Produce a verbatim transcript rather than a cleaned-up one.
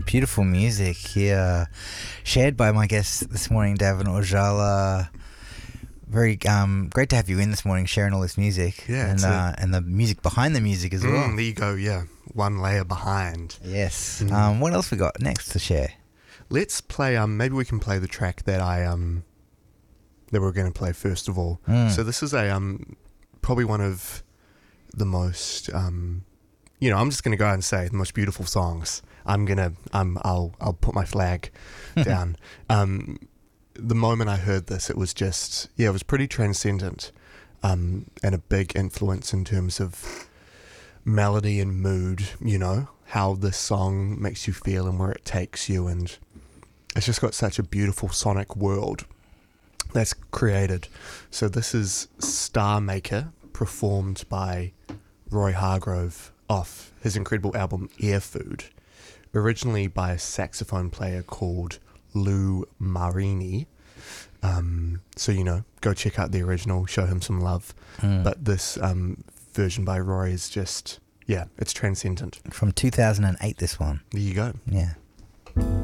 some beautiful music here, shared by my guest this morning, Davin Ojala. Very um, great to have you in this morning, sharing all this music, Yeah, and uh, and the music behind the music as well. Mm, there you go. Yeah, one layer behind. Yes. Mm. Um, what else we got next to share? Let's play. Um, maybe we can play the track that I um that we're going to play first of all. Mm. So this is a um probably one of the most um you know I'm just going to go out and say the most beautiful songs. I'm gonna um I'll I'll put my flag down. Um, the moment I heard this, it was just yeah, it was pretty transcendent, um, and a big influence in terms of melody and mood. You know how this song makes you feel and where it takes you, and it's just got such a beautiful sonic world that's created. So this is Star Maker, performed by Roy Hargrove off his incredible album Air Food, originally by a saxophone player called Lou Marini. Um, so, you know, go check out the original, show him some love. Mm. But this um, version by Roy is just, yeah, it's transcendent. From two thousand eight, this one. There you go. Yeah.